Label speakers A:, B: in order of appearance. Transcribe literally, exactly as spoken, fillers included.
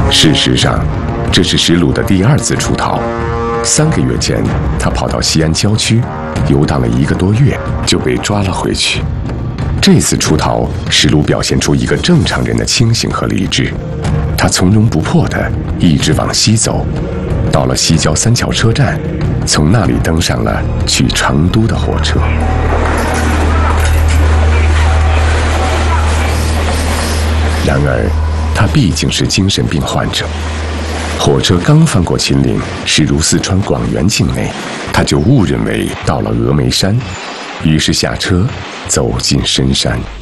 A: 事实上，这是石鲁的第二次出逃。三个月前，他跑到西安郊区，游荡了一个多月，就被抓了回去。这次出逃，石鲁表现出一个正常人的清醒和理智。他从容不迫地一直往西走，到了西郊三桥车站，从那里登上了去成都的火车。然而，他毕竟是精神病患者。火车刚翻过秦岭，驶入四川广元境内，他就误认为到了峨眉山，于是下车走进深山。